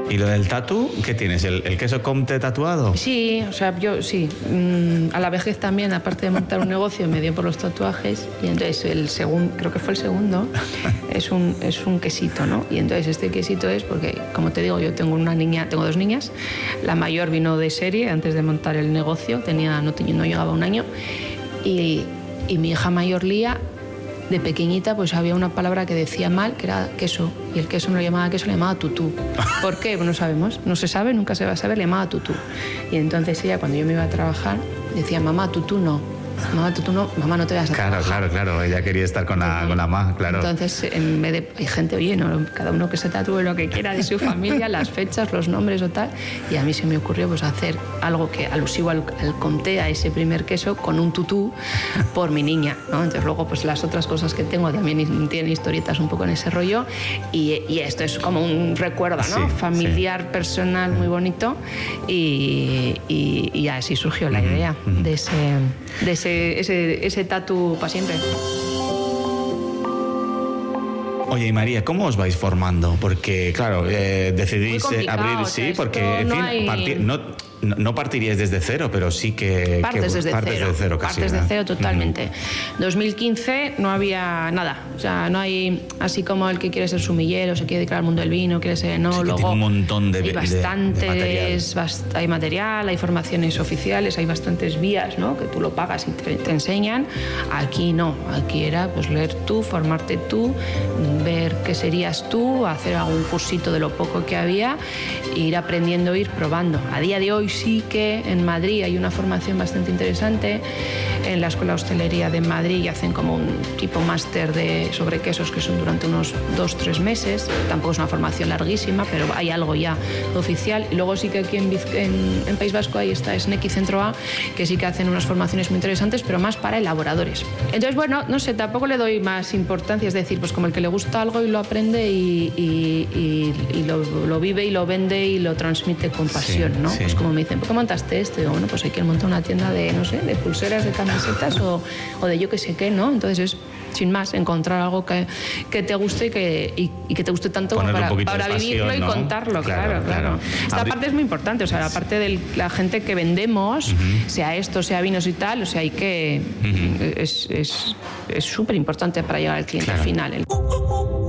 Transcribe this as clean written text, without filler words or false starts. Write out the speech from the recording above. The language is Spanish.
¿Y lo del tatu? ¿Qué tienes? ¿El queso Comte tatuado? Sí, o sea, yo sí. A la vejez también, aparte de montar un negocio, me dio por los tatuajes. Y entonces el segundo, creo que fue el segundo, es un quesito, ¿no? Y entonces este quesito es porque, como te digo, yo tengo dos niñas. La mayor vino de serie antes de montar el negocio, no llegaba a un año. Y mi hija mayor, Lía, de pequeñita, pues había una palabra que decía mal, que era queso, y el queso no lo llamaba queso, le llamaba tutú. ¿Por qué? Pues no sabemos, no se sabe, nunca se va a saber, le llamaba tutú. Y entonces ella, cuando yo me iba a trabajar, decía, mamá, tutú no. Mamá, tutú no, mamá, no te vas a trabajar. Claro, ella quería estar con la mamá, claro. Entonces, en vez de, hay gente, oye, no, cada uno que se tatúe lo que quiera de su familia, las fechas, los nombres o tal, y a mí se me ocurrió pues hacer algo que alusivo al Comté, a ese primer queso, con un tutú por mi niña, ¿no? Entonces luego pues las otras cosas que tengo también tienen historietas un poco en ese rollo, y esto es como un recuerdo, ¿no? Familiar, personal, muy bonito, y así surgió la idea de ese tatu para siempre. Oye, y María, ¿cómo os vais formando? Porque, claro, decidís abrir, sí, porque, en fin, no partiríais desde cero, pero sí que partes desde cero casi. Partes de cero totalmente. 2015 no había nada, o sea, no hay así como el que quiere ser sumillero, se quiere dedicar al mundo del vino, quiere ser enólogo. Tiene un montón de material. Hay material, hay formaciones oficiales, hay bastantes vías, ¿no? Que tú lo pagas y te enseñan. Aquí no, aquí era pues leer tú, formarte tú, ver qué serías tú, hacer algún cursito de lo poco que había, ir aprendiendo, ir probando. A día de hoy sí que en Madrid hay una formación bastante interesante en la Escuela de Hostelería de Madrid, y hacen como un tipo máster sobre quesos que son durante unos 2-3 meses. Tampoco es una formación larguísima, pero hay algo ya oficial. Y luego sí que aquí en País Vasco ahí está Sneki Centro A, que sí que hacen unas formaciones muy interesantes, pero más para elaboradores. Entonces, bueno, no sé, tampoco le doy más importancia, es decir, pues como el que le gusta algo y lo aprende y lo vive y lo vende y lo transmite con pasión, ¿no? Sí. Pues como me dicen, ¿por qué montaste esto? Y digo, bueno, pues hay que montar una tienda de, no sé, de pulseras, de camisetas o de yo qué sé qué, ¿no? Entonces es, sin más, encontrar algo que te guste y que te guste tanto para vivirlo, ¿no? Y contarlo, claro. Esta parte es muy importante, o sea, la parte de la gente que vendemos, sea esto, sea vinos y tal, o sea, hay que... Es súper importante para llegar al cliente final.